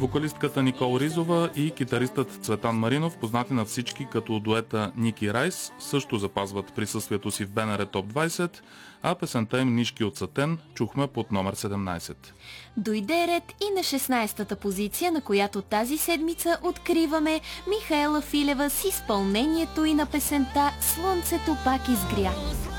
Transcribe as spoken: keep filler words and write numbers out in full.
Вокалистката Никол Ризова и китаристът Цветан Маринов, познати на всички като дуета Ники Райс, също запазват присъствието си в БНР Топ двайсет, а песента им "Нишки от сатен" чухме под номер седемнайсет. Дойде ред и на шестнайсетата позиция, на която тази седмица откриваме Михаела Филева с изпълнението и на песента "Слънцето пак изгря".